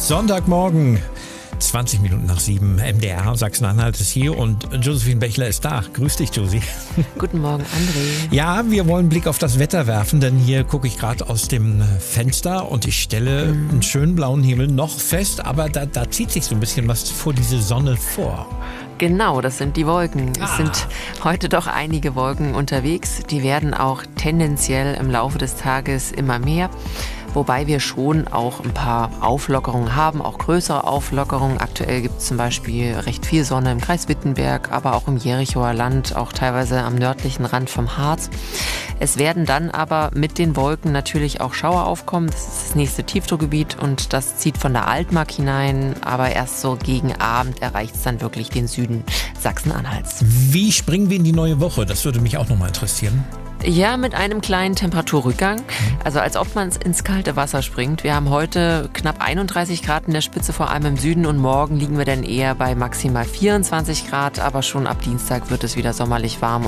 Sonntagmorgen, 20 Minuten nach 7, MDR Sachsen-Anhalt ist hier und Josephine Bechler ist da. Grüß dich, Josi. Guten Morgen, André. Ja, wir wollen einen Blick auf das Wetter werfen, denn hier gucke ich gerade aus dem Fenster und ich stelle einen schönen blauen Himmel noch fest, aber da zieht sich so ein bisschen was vor diese Sonne vor. Genau, das sind die Wolken. Es sind heute doch einige Wolken unterwegs. Die werden auch tendenziell im Laufe des Tages immer mehr. Wobei wir schon auch ein paar Auflockerungen haben, auch größere Auflockerungen. Aktuell gibt es zum Beispiel recht viel Sonne im Kreis Wittenberg, aber auch im Jerichoer Land, auch teilweise am nördlichen Rand vom Harz. Es werden dann aber mit den Wolken natürlich auch Schauer aufkommen. Das ist das nächste Tiefdruckgebiet und das zieht von der Altmark hinein. Aber erst so gegen Abend erreicht es dann wirklich den Süden Sachsen-Anhalts. Wie springen wir in die neue Woche? Das würde mich auch nochmal interessieren. Ja, mit einem kleinen Temperaturrückgang. Also als ob man ins kalte Wasser springt. Wir haben heute knapp 31 Grad in der Spitze, vor allem im Süden. Und morgen liegen wir dann eher bei maximal 24 Grad. Aber schon ab Dienstag wird es wieder sommerlich warm.